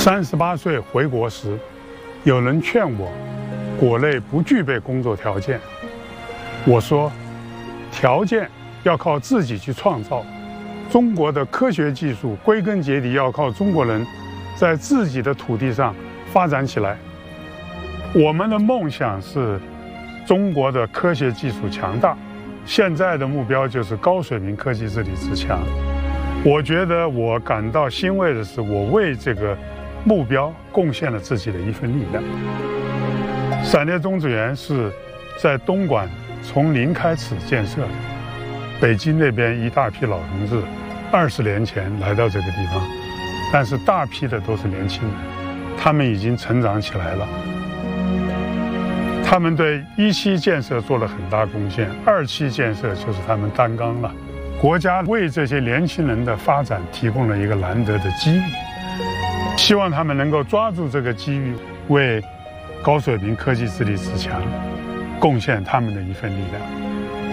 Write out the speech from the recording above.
38岁回国时，有人劝我，国内不具备工作条件。我说，条件要靠自己去创造。中国的科学技术归根结底要靠中国人在自己的土地上发展起来。我们的梦想是中国的科学技术强大，现在的目标就是高水平科技治理自强。我觉得我感到欣慰的是，我为这个目标贡献了自己的一份力量。闪电种植园是在东莞从零开始建设的，北京那边一大批老同志20年前来到这个地方，但是大批的都是年轻人，他们已经成长起来了。他们对1期建设做了很大贡献，2期建设就是他们担纲了。国家为这些年轻人的发展提供了一个难得的机遇，希望他们能够抓住这个机遇，为高水平科技治理自强贡献他们的一份力量。